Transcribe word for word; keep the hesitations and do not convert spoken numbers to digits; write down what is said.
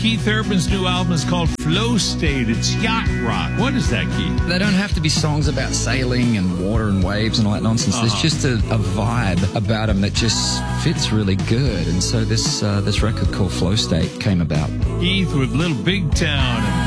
Keith Urban's new album is called Flow State. It's yacht rock. What is that, Keith? They don't have to be songs about sailing and water and waves and all that nonsense. Uh-huh. There's just a, a vibe about them that just fits really good. And so this uh, this record called Flow State came about. Keith with Little Big Town.